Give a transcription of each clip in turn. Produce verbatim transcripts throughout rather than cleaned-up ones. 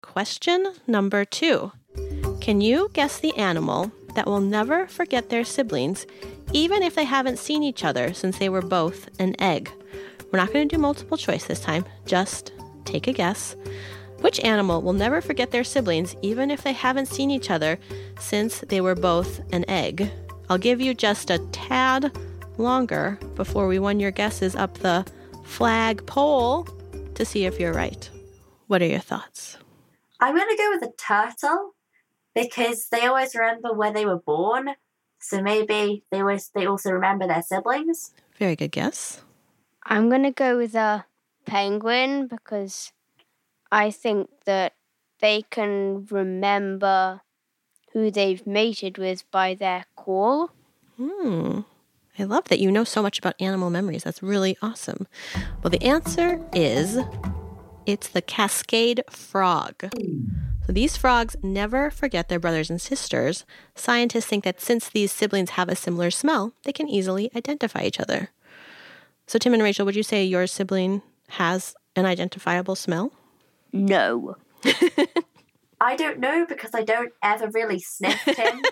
Question number two. Can you guess the animal that will never forget their siblings, even if they haven't seen each other since they were both an egg? We're not going to do multiple choice this time. Just take a guess. Which animal will never forget their siblings, even if they haven't seen each other since they were both an egg? I'll give you just a tad longer before we run your guesses up the flag pole to see if you're right. What are your thoughts? I'm going to go with a turtle because they always remember where they were born. So maybe they always, they also remember their siblings. Very good guess. I'm going to go with a penguin because I think that they can remember who they've mated with by their call. Hmm. I love that you know so much about animal memories. That's really awesome. Well, the answer is it's the Cascade frog. So these frogs never forget their brothers and sisters. Scientists think that since these siblings have a similar smell, they can easily identify each other. So Tim and Rachel, would you say your sibling has an identifiable smell? No. I don't know because I don't ever really sniff him.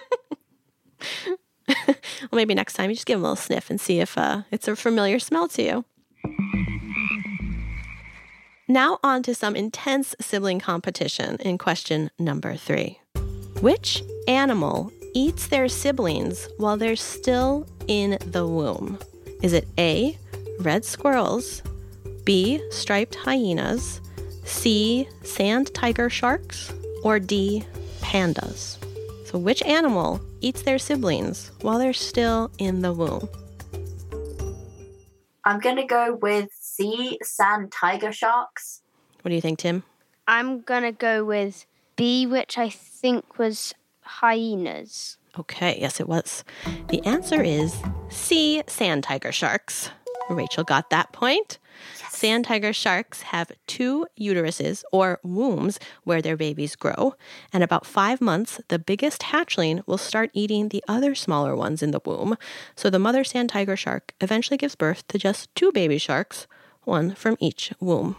Well, maybe next time you just give him a little sniff and see if uh, it's a familiar smell to you. Now on to some intense sibling competition in question number three. Which animal eats their siblings while they're still in the womb? Is it A, red squirrels, B, striped hyenas, C, sand tiger sharks, or D, pandas? So which animal eats their siblings while they're still in the womb? I'm going to go with C, sand tiger sharks. What do you think, Tim? I'm going to go with B, which I think was hyenas. Okay, yes, it was. The answer is C, sand tiger sharks. Rachel got that point. Yes. Sand tiger sharks have two uteruses, or wombs, where their babies grow. And about five months, the biggest hatchling will start eating the other smaller ones in the womb. So the mother sand tiger shark eventually gives birth to just two baby sharks, one from each womb.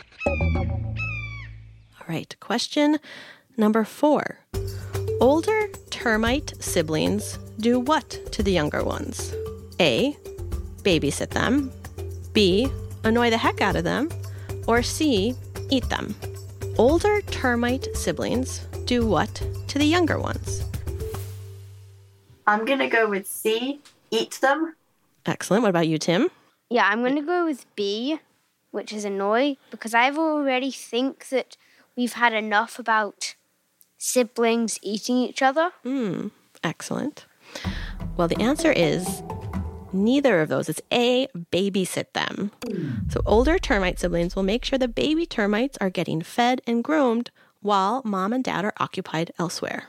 All right, question number four. Older termite siblings do what to the younger ones? A, babysit them. B, annoy the heck out of them. Or C, eat them. Older termite siblings do what to the younger ones? I'm going to go with C, eat them. Excellent. What about you, Tim? Yeah, I'm going to go with B, which is annoy, because I've already think that we've had enough about siblings eating each other. Hmm, excellent. Well, the answer is neither of those. It's A, babysit them. So older termite siblings will make sure the baby termites are getting fed and groomed while mom and dad are occupied elsewhere.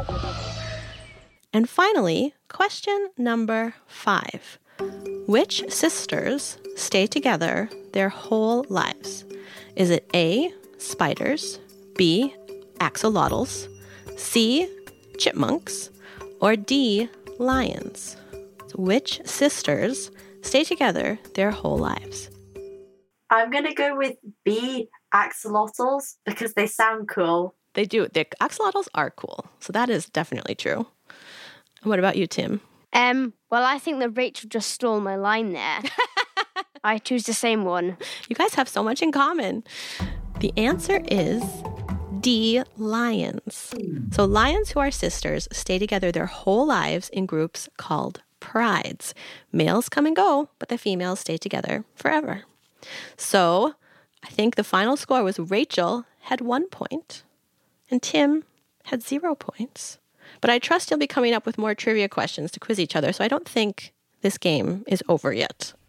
And finally, question number five. Which sisters stay together their whole lives? Is it A, spiders, B, axolotls, C, chipmunks, or D, lions? So which sisters stay together their whole lives? I'm going to go with B, axolotls, because they sound cool. They do. The axolotls are cool. So that is definitely true. What about you, Tim? Um. Well, I think that Rachel just stole my line there. I choose the same one. You guys have so much in common. The answer is D, lions. So lions who are sisters stay together their whole lives in groups called prides. Males come and go, but the females stay together forever. So I think the final score was Rachel had one point and Tim had zero points. But I trust you'll be coming up with more trivia questions to quiz each other, so I don't think this game is over yet.